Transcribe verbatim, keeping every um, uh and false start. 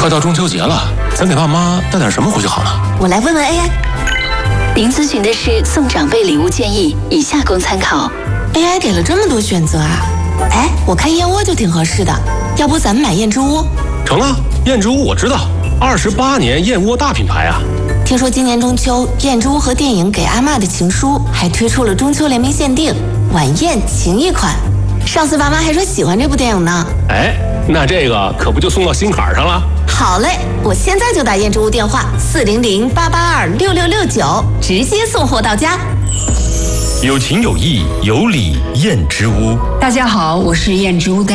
到中秋节了，咱给爸妈带点什么回去好呢？ 我来问问 A I。 您咨询的是送长辈礼物建议，以下供参考。 A I 给了这么多选择啊！哎，我看燕窝就挺合适的，要不咱们买燕之屋？ 成啊，燕之屋我知道，二十八年燕窝大品牌啊。 听说今年中秋，燕之屋和电影《给阿嬷的情书》还推出了中秋联名限定晚宴情谊款。上次爸妈还说喜欢这部电影呢。 哎，那这个可不就送到心坎上了？ 好嘞，我现在就打燕之屋电话四零零八八二六六六九，直接送货到家。 有情有义有礼燕之屋。 大家好，我是燕之屋的